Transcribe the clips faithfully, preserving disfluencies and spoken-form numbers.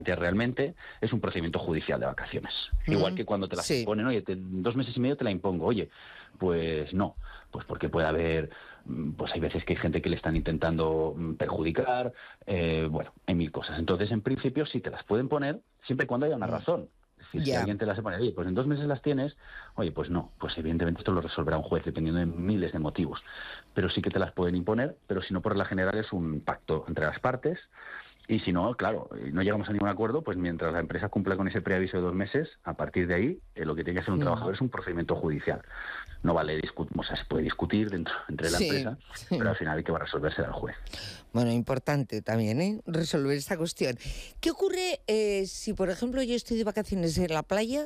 realmente es un procedimiento judicial de vacaciones. Mm, Igual que cuando te las sí. imponen, oye, te, en dos meses y medio te la impongo, oye, pues no, pues porque puede haber, pues hay veces que hay gente que le están intentando perjudicar, eh, bueno, hay mil cosas. Entonces, en principio, sí te las pueden poner, siempre y cuando haya una Mm. razón. Es decir, Ya. si alguien te las pone, oye, pues en dos meses las tienes, oye, pues no, pues evidentemente esto lo resolverá un juez, dependiendo de miles de motivos. Pero sí que te las pueden imponer, pero si no, por regla general es un pacto entre las partes. Y si no, claro, no llegamos a ningún acuerdo, pues mientras la empresa cumpla con ese preaviso de dos meses, a partir de ahí, eh, lo que tiene que hacer un Mm. trabajador es un procedimiento judicial. No vale discutir, o sea, se puede discutir dentro entre la Sí, empresa, sí. pero al final hay que va a resolver será el juez. Bueno, importante también, ¿eh? Resolver esta cuestión. ¿Qué ocurre eh, si, por ejemplo, yo estoy de vacaciones en la playa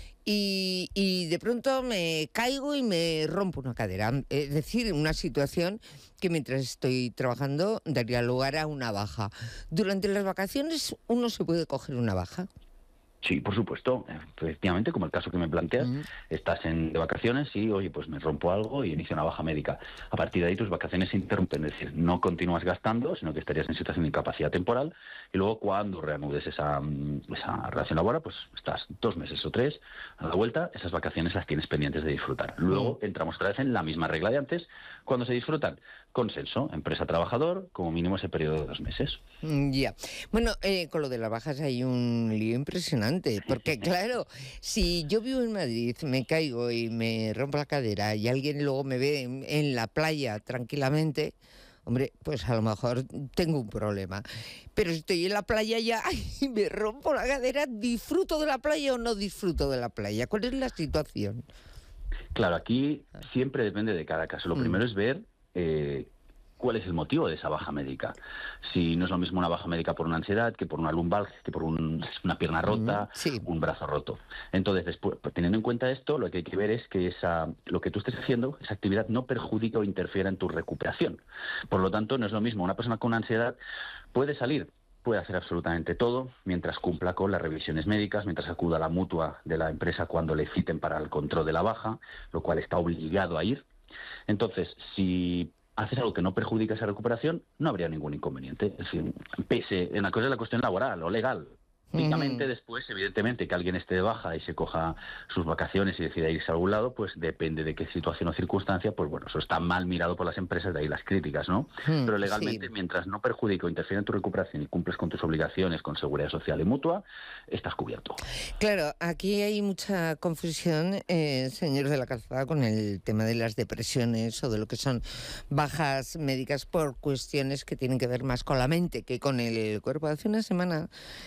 y, y de pronto me caigo y me rompo una cadera? Es decir, una situación que mientras estoy trabajando daría lugar a una baja. ¿Durante las vacaciones uno se puede coger una baja? Sí, por supuesto. Efectivamente, como el caso que me planteas, Mm. estás en, de vacaciones y, oye, pues me rompo algo y inicio una baja médica. A partir de ahí tus vacaciones se interrumpen, es decir, no continúas gastando, sino que estarías en situación de incapacidad temporal y luego cuando reanudes esa, esa relación laboral, pues estás dos meses o tres a la vuelta, esas vacaciones las tienes pendientes de disfrutar. Luego Mm. entramos otra vez en la misma regla de antes, cuando se disfrutan. Consenso, empresa-trabajador, como mínimo ese periodo de dos meses. Mm, Ya. Bueno, eh, con lo de las bajas hay un lío impresionante, porque claro, si yo vivo en Madrid, me caigo y me rompo la cadera y alguien luego me ve en, en la playa tranquilamente, hombre, pues a lo mejor tengo un problema. Pero si estoy en la playa ya y me rompo la cadera, ¿disfruto de la playa o no disfruto de la playa? ¿Cuál es la situación? Claro, aquí siempre depende de cada caso. Lo Mm. primero es ver eh, cuál es el motivo de esa baja médica. Si no es lo mismo una baja médica por una ansiedad, que por una lumbalgia, que por un- una pierna Mm, rota, sí. un brazo roto. Entonces, después, pues, teniendo en cuenta esto, lo que hay que ver es que esa, lo que tú estés haciendo, esa actividad no perjudica o interfiera en tu recuperación. Por lo tanto, no es lo mismo. Una persona con ansiedad puede salir, puede hacer absolutamente todo mientras cumpla con las revisiones médicas, mientras acuda a la mutua de la empresa cuando le citen para el control de la baja, lo cual está obligado a ir. Entonces, si haces algo que no perjudica esa recuperación, no habría ningún inconveniente. Es decir, pese en la cosa de la cuestión laboral o legal. Únicamente Ujú. después, evidentemente, que alguien esté de baja y se coja sus vacaciones y decida irse a algún lado, pues depende de qué situación o circunstancia, pues bueno, eso está mal mirado por las empresas, de ahí las críticas, ¿no? Mm, Pero sí. legalmente, mientras no perjudique o interfiere en tu recuperación y cumples con tus obligaciones con seguridad social y mutua, estás cubierto. Claro, aquí hay mucha confusión, eh, señor de la Calzada, con el tema de las depresiones o de lo que son bajas médicas por cuestiones que tienen que ver más con la mente que con el cuerpo. Hace una semana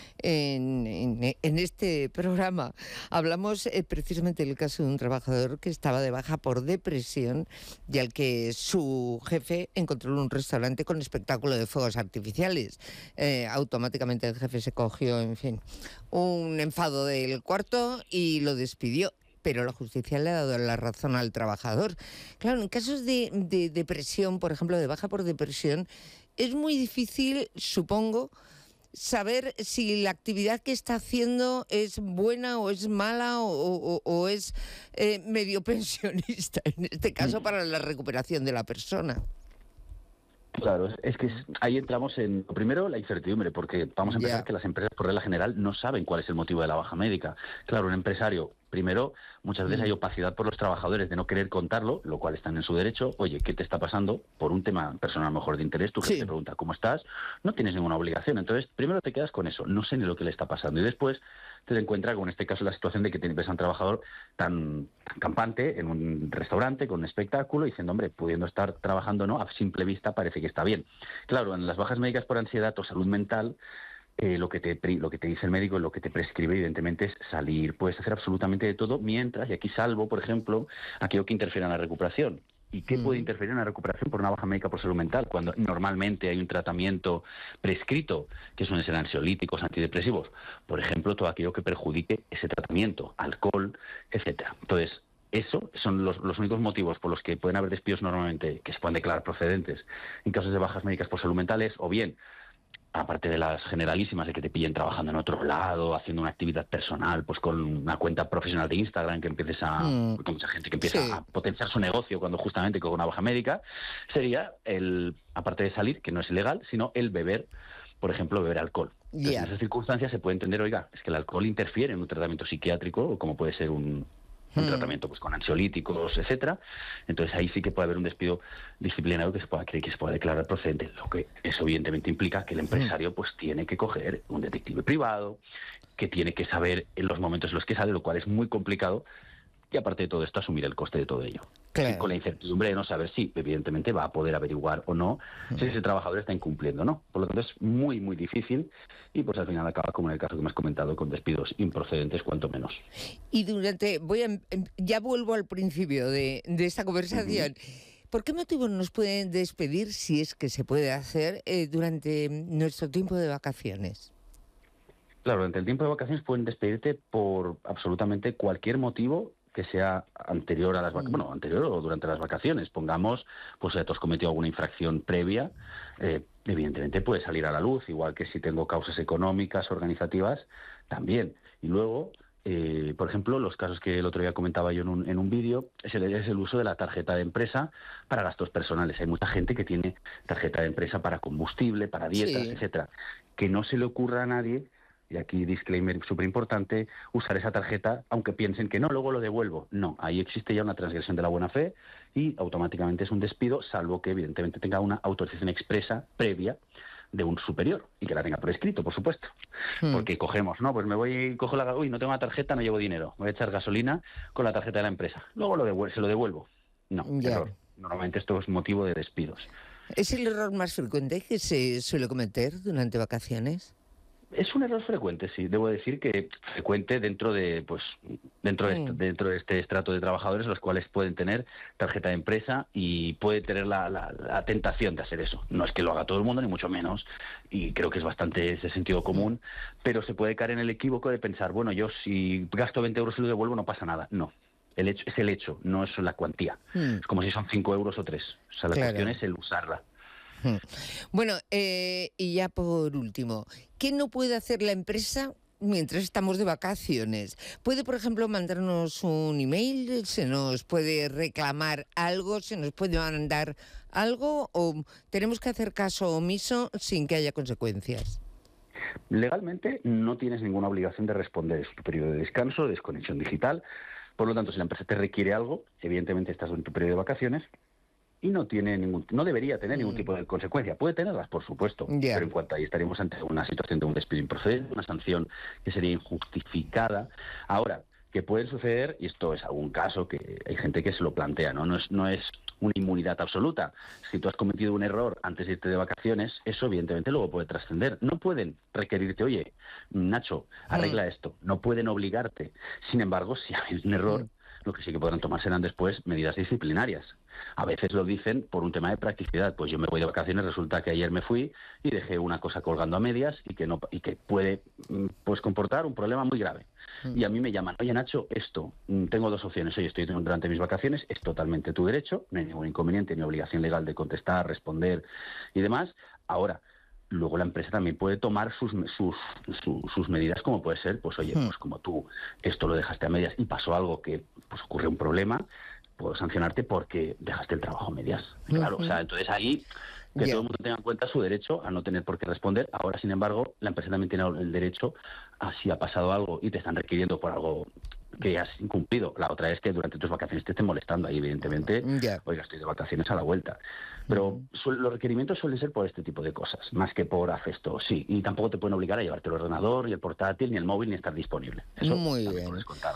en, en, en este programa hablamos eh, precisamente del caso de un trabajador que estaba de baja por depresión y al que su jefe encontró en un restaurante con espectáculo de fuegos artificiales. Eh, automáticamente el jefe se cogió, en fin, un enfado del cuarto y lo despidió. Pero la justicia le ha dado la razón al trabajador. Claro, en casos de, de depresión, por ejemplo, de baja por depresión, es muy difícil, supongo, saber si la actividad que está haciendo es buena o es mala o, o, o es eh, medio pensionista, en este caso, para la recuperación de la persona. Claro, es, es que es- ahí entramos en, lo primero, la incertidumbre, porque vamos a empezar Ya. que las empresas, por regla general, no saben cuál es el motivo de la baja médica. Claro, un empresario, primero, muchas veces hay Mm. opacidad por los trabajadores de no querer contarlo, lo cual están en su derecho. Oye, ¿qué te está pasando? Por un tema personal, a lo mejor de interés, tu jefe te Sí. pregunta, ¿cómo estás? No tienes ninguna obligación. Entonces, primero te quedas con eso, no sé ni lo que le está pasando. Y después te encuentras con, en este caso, la situación de que tienes a un trabajador tan, tan campante en un restaurante con un espectáculo diciendo, hombre, pudiendo estar trabajando, ¿no? A simple vista parece que está bien. Claro, en las bajas médicas por ansiedad o salud mental, eh, lo que te pri- lo que te dice el médico, lo que te prescribe, evidentemente, es salir. Puedes hacer absolutamente de todo mientras, y aquí salvo, por ejemplo, aquello que interfiere en la recuperación. ¿Y qué puede Mm. interferir en la recuperación por una baja médica por salud mental? Cuando normalmente hay un tratamiento prescrito, que suelen ser ansiolíticos, antidepresivos. Por ejemplo, todo aquello que perjudique ese tratamiento, alcohol, etcétera. Entonces, eso son los, los únicos motivos por los que pueden haber despidos normalmente que se pueden declarar procedentes en casos de bajas médicas por salud mental, es o bien, aparte de las generalísimas de que te pillen trabajando en otro lado, haciendo una actividad personal, pues con una cuenta profesional de Instagram que empieces a, Mm. con mucha gente que empieza Sí. a potenciar su negocio cuando justamente con una baja médica, sería el, aparte de salir, que no es ilegal, sino el beber, por ejemplo, beber alcohol. Entonces, Ya. en esas circunstancias se puede entender, oiga, es que el alcohol interfiere en un tratamiento psiquiátrico, como puede ser un, un Mm. tratamiento pues con ansiolíticos, etcétera. Entonces ahí sí que puede haber un despido disciplinario que se pueda que se pueda declarar procedente, lo que eso evidentemente implica que el empresario pues tiene que coger un detective privado, que tiene que saber en los momentos en los que sale, lo cual es muy complicado, y aparte de todo esto asumir el coste de todo ello. Claro. Y con la incertidumbre de no saber si evidentemente va a poder averiguar o no si ese trabajador está incumpliendo o no. Por lo tanto es muy muy difícil y pues al final acaba como en el caso que me has comentado, con despidos improcedentes cuanto menos. Y durante, voy a, ya vuelvo al principio de, de esta conversación. Uh-huh. ¿Por qué motivo nos pueden despedir, si es que se puede hacer, eh, durante nuestro tiempo de vacaciones? Claro, durante el tiempo de vacaciones pueden despedirte por absolutamente cualquier motivo que sea anterior a las vacaciones, bueno, anterior o durante las vacaciones. Pongamos, pues si tú has cometido alguna infracción previa, eh, evidentemente puede salir a la luz, igual que si tengo causas económicas, organizativas, también. Y luego, eh, por ejemplo, los casos que el otro día comentaba yo en un, en un vídeo, es el, es el uso de la tarjeta de empresa para gastos personales. Hay mucha gente que tiene tarjeta de empresa para combustible, para dietas, sí. etcétera. Que no se le ocurra a nadie, y aquí disclaimer súper importante, usar esa tarjeta, aunque piensen que no, luego lo devuelvo. No, ahí existe ya una transgresión de la buena fe y automáticamente es un despido, salvo que evidentemente tenga una autorización expresa previa de un superior y que la tenga por escrito, por supuesto. Hmm. Porque cogemos, no, pues me voy y cojo la... Uy, no tengo una tarjeta, no llevo dinero. Voy a echar gasolina con la tarjeta de la empresa. Luego lo devuelvo, se lo devuelvo. No, yeah. error. Normalmente esto es motivo de despidos. ¿Es el error más frecuente que se suele cometer durante vacaciones? Es un error frecuente, sí. Debo decir que frecuente dentro de, pues, dentro de, mm. este, dentro de este estrato de trabajadores, los cuales pueden tener tarjeta de empresa y puede tener la, la, la tentación de hacer eso. No es que lo haga todo el mundo, ni mucho menos, y creo que es bastante ese sentido común, pero se puede caer en el equívoco de pensar, bueno, yo si gasto veinte euros y lo devuelvo no pasa nada. No. El hecho, es el hecho, no es la cuantía. Mm. Es como si son cinco euros o tres. O sea, la claro. cuestión es el usarla. Bueno, eh, y ya por último, ¿qué no puede hacer la empresa mientras estamos de vacaciones? ¿Puede, por ejemplo, mandarnos un email? ¿Se nos puede reclamar algo? ¿Se nos puede mandar algo? ¿O tenemos que hacer caso omiso sin que haya consecuencias? Legalmente no tienes ninguna obligación de responder. Es tu periodo de descanso, de desconexión digital. Por lo tanto, si la empresa te requiere algo, evidentemente estás en tu periodo de vacaciones, y no tiene ningún, no debería tener ningún tipo de consecuencia. Puede tenerlas, por supuesto, yeah. pero en cuanto ahí estaríamos ante una situación de un despido improcedente, una sanción que sería injustificada. Ahora, que puede suceder, y esto es algún caso que hay gente que se lo plantea, ¿no? No es, no es una inmunidad absoluta. Si tú has cometido un error antes de irte de vacaciones, eso evidentemente luego puede trascender. No pueden requerirte, oye, Nacho, arregla mm. esto. No pueden obligarte. Sin embargo, si hay un error, mm. lo que sí que podrán tomar serán después medidas disciplinarias. A veces lo dicen por un tema de practicidad. Pues yo me voy de vacaciones, resulta que ayer me fui y dejé una cosa colgando a medias y que no y que puede pues comportar un problema muy grave. Mm. Y a mí me llaman, oye Nacho, esto, tengo dos opciones. Oye, estoy durante mis vacaciones, es totalmente tu derecho, no hay ningún inconveniente ni obligación legal de contestar, responder y demás. Ahora, luego la empresa también puede tomar sus, sus, sus, sus medidas, como puede ser, pues oye, pues como tú esto lo dejaste a medias y pasó algo que pues ocurre un problema, puedo sancionarte porque dejaste el trabajo a medias. Claro, uh-huh. o sea, entonces ahí que yeah. todo el mundo tenga en cuenta su derecho a no tener por qué responder. Ahora, sin embargo, la empresa también tiene el derecho a si ha pasado algo y te están requiriendo por algo que has incumplido. La otra es que durante tus vacaciones te estén molestando. Ahí, evidentemente, yeah. oiga, estoy de vacaciones a la vuelta. Pero uh-huh. los requerimientos suelen ser por este tipo de cosas, más que por afecto, sí. Y tampoco te pueden obligar a llevarte el ordenador, ni el portátil, ni el móvil, ni estar disponible. Eso muy bien.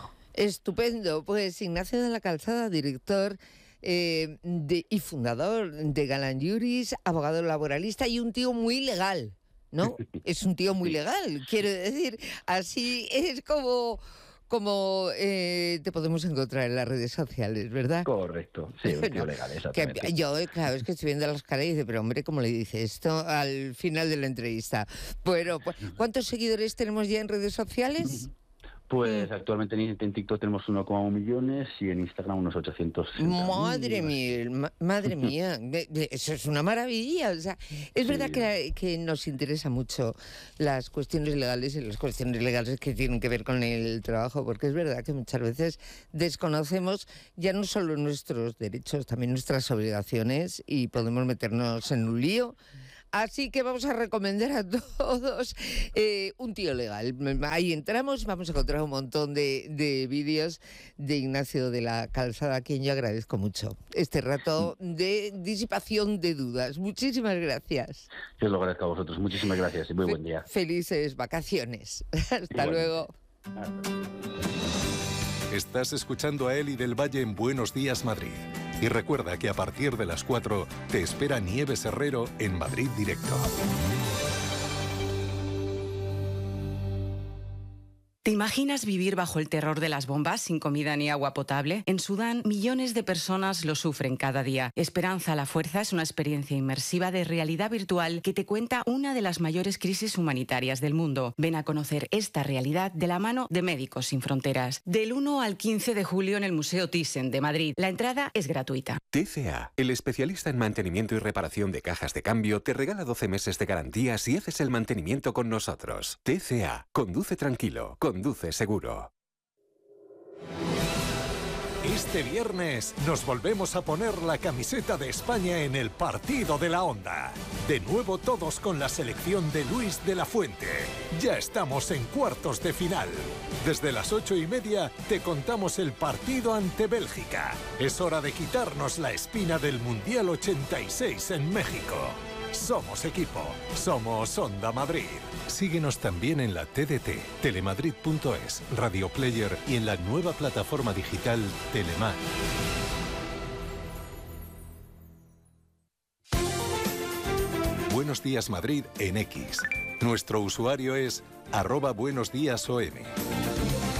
Estupendo. Pues Ignacio de la Calzada, director eh, de, y fundador de Galán Juris, abogado laboralista y un tío muy legal, ¿no? Es un tío muy legal, quiero decir. Así es como... como eh, te podemos encontrar en las redes sociales, ¿verdad? Correcto, sí, un tío legal, exactamente. Que yo, claro, es que estoy viendo las caras y dice, pero hombre, ¿cómo le dice esto al final de la entrevista? Bueno, pues, ¿cuántos seguidores tenemos ya en redes sociales? Pues actualmente en TikTok tenemos uno coma uno millones y en Instagram unos ochocientos. Madre mía, ma- madre mía, eso es una maravilla. O sea, es sí. verdad que, que nos interesa mucho las cuestiones legales y las cuestiones legales que tienen que ver con el trabajo, porque es verdad que muchas veces desconocemos ya no solo nuestros derechos, también nuestras obligaciones y podemos meternos en un lío Así que vamos a recomendar a todos eh, un tío legal. Ahí entramos, vamos a encontrar un montón de, de vídeos de Ignacio de la Calzada, a quien yo agradezco mucho este rato de disipación de dudas. Muchísimas gracias. Yo os lo agradezco a vosotros. Muchísimas gracias y muy Fe- buen día. Felices vacaciones. Hasta Igualmente. Luego. Estás escuchando a Eli del Valle en Buenos Días, Madrid. Y recuerda que a partir de las cuatro te espera Nieves Herrero en Madrid Directo. ¿Te imaginas vivir bajo el terror de las bombas sin comida ni agua potable? En Sudán, millones de personas lo sufren cada día. Esperanza a la Fuerza es una experiencia inmersiva de realidad virtual que te cuenta una de las mayores crisis humanitarias del mundo. Ven a conocer esta realidad de la mano de Médicos Sin Fronteras. Del uno al quince de julio en el Museo Thyssen de Madrid. La entrada es gratuita. T C A, el especialista en mantenimiento y reparación de cajas de cambio, te regala doce meses de garantía si haces el mantenimiento con nosotros. T C A, conduce tranquilo. Conduce seguro. Este viernes nos volvemos a poner la camiseta de España en el partido de la Onda. De nuevo todos con la selección de Luis de la Fuente. Ya estamos en cuartos de final. Desde las ocho y media te contamos el partido ante Bélgica. Es hora de quitarnos la espina del Mundial ochenta y seis en México. Somos equipo, somos Onda Madrid. Síguenos también en la T D T, telemadrid punto es, Radio Player y en la nueva plataforma digital Telemar. Buenos Días Madrid en X. Nuestro usuario es arroba buenos días O M.